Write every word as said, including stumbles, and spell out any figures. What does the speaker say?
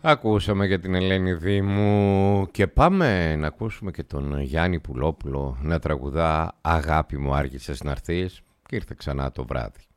Ακούσαμε για την Ελένη Δήμου και πάμε να ακούσουμε και τον Γιάννη Πουλόπουλο να τραγουδά «Αγάπη μου άργησες να έρθεις» και ήρθε ξανά το βράδυ.